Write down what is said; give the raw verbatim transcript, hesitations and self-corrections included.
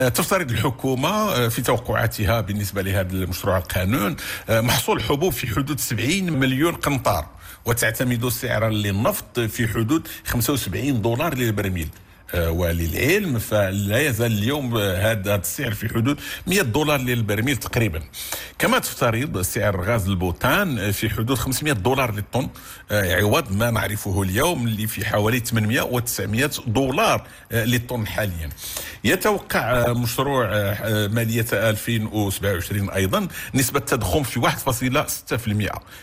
تفترض الحكومة في توقعاتها بالنسبة لهذا المشروع القانون محصول الحبوب في حدود سبعين مليون قنطار، وتعتمد سعرا للنفط في حدود خمسة وسبعين دولار للبرميل. وللعلم فلا يزال اليوم هذا السعر في حدود مئة دولار للبرميل تقريبا. كما تفترض سعر غاز البوتان في حدود خمسمئة دولار للطن، عوض ما نعرفه اليوم اللي في حوالي ثمانمئة وتسعمئة دولار للطن حاليا. يتوقع مشروع مالية ألفين وسبعة وعشرين أيضا نسبة تضخم في واحد فاصلة ستة بالمئة،